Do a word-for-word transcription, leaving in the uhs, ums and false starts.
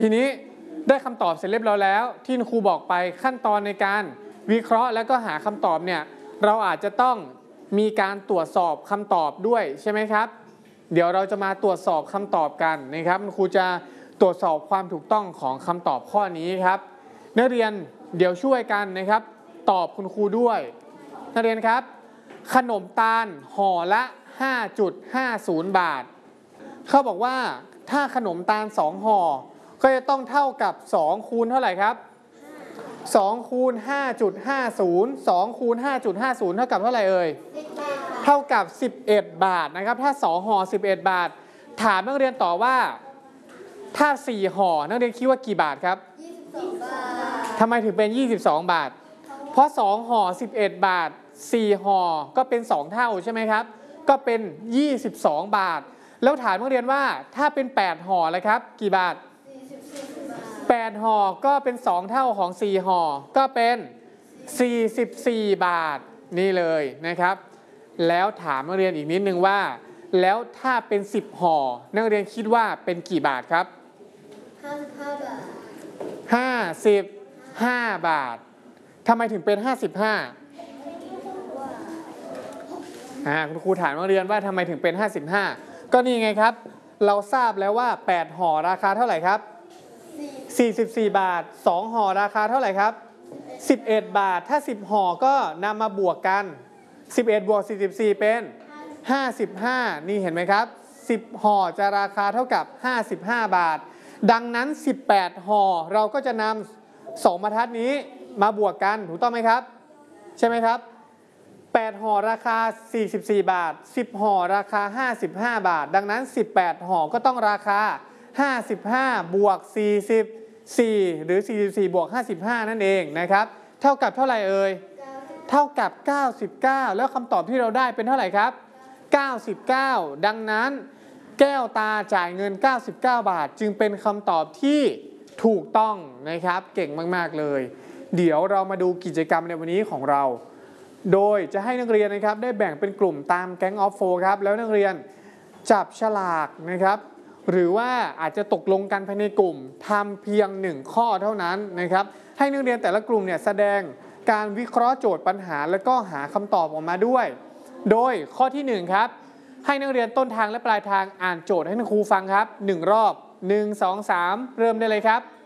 ทีนี้ได้คำตอบเสร็จเรียบร้อยแล้วที่ครูบอกไปขั้นตอนในการวิเคราะห์แล้วก็หาคำตอบเนี่ยเราอาจจะต้องมีการตรวจสอบคำตอบด้วยใช่ไหมครับเดี๋ยวเราจะมาตรวจสอบคำตอบกันนะครับครูจะตรวจสอบความถูกต้องของคำตอบข้อนี้ครับนักเรียนเดี๋ยวช่วยกันนะครับตอบคุณครูด้วยนักเรียนครับขนมตาลห่อละ ห้าจุดห้าศูนย์ บาทเขาบอกว่าถ้าขนมตาลสองห่อก็จะต้องเท่ากับสองคูณเท่าไหร่ครับสองคูณ ห้าจุดห้าศูนย์ สองคูณ ห้าจุดห้าศูนย์ เท่ากับเท่าไหร่เอ่ยเท่ากับสิบเอ็ดบาทนะครับถ้าสองห่อสิบเอ็ดบาทถามนักเรียนต่อว่าถ้าสี่ห่อนักเรียนคิดว่ากี่บาทครับยี่สิบสองบาททำไมถึงเป็นยี่สิบสองบาทเพราะสองห่อสิบเอ็ดบาทสี่ห่อก็เป็นสองเท่าใช่ไหมครับก็เป็นยี่สิบสองบาทแล้วถามนักเรียนว่าถ้าเป็นแปดห่อเลยครับกี่บาทแปดห่อก็เป็นสองเท่าของสี่ห่อก็เป็นสี่สิบสี่บาทนี่เลยนะครับแล้วถามนักเรียนอีกนิดนึงว่าแล้วถ้าเป็นสิบห่อนักเรียนคิดว่าเป็นกี่บาทครับห้าสิบห้าบาทห้าสิบห้าบาททำไมถึงเป็นห้าสิบห้าอ่าคุณครูถามนักเรียนว่าทำไมถึงเป็นห้าสิบห้าก็นี่ไงครับเราทราบแล้วว่าแปดห่อราคาเท่าไหร่ครับสี่สิบสี่บาทสองห่อราคาเท่าไหร่ครับสิบเอ็ดบาทถ้าสิบห่อก็นำมาบวกกันสิบเอ็ดบวกสี่สิบสี่เป็นห้าสิบห้านี่เห็นไหมครับสิบห่อจะราคาเท่ากับห้าสิบห้าบาทดังนั้นสิบแปดห่อเราก็จะนำสองบรรทัดนี้มาบวกกันถูกต้องไหมครับใช่ไหมครับแปดห่อราคาสี่สิบสี่บาทสิบห่อราคาห้าสิบห้าบาทดังนั้นสิบแปดห่อก็ต้องราคาห้าสิบห้าบวกสี่สิบสี่หรือสี่สิบสี่บวกห้าสิบห้านั่นเองนะครับเท่ากับเท่าไหร่เอ่ยเท่ากับเก้าสิบเก้าแล้วคำตอบที่เราได้เป็นเท่าไหร่ครับเก้าสิบเก้าดังนั้นแก้วตาจ่ายเงินเก้าสิบเก้าบาทจึงเป็นคำตอบที่ถูกต้องนะครับเก่งมากๆเลยเดี๋ยวเรามาดูกิจกรรมในวันนี้ของเราโดยจะให้นักเรียนนะครับได้แบ่งเป็นกลุ่มตามแก๊งออฟโฟครับแล้วนักเรียนจับฉลากนะครับหรือว่าอาจจะตกลงกันภายในกลุ่มทำเพียงหนึ่งข้อเท่านั้นนะครับให้นักเรียนแต่ละกลุ่มเนี่ยแสดงการวิเคราะห์โจทย์ปัญหาแล้วก็หาคำตอบออกมาด้วยโดยข้อที่หนึ่งครับให้นักเรียนต้นทางและปลายทางอ่านโจทย์ให้ครูฟังครับหนึ่งรอบหนึ่ง สอง สามเริ่มได้เลยครับ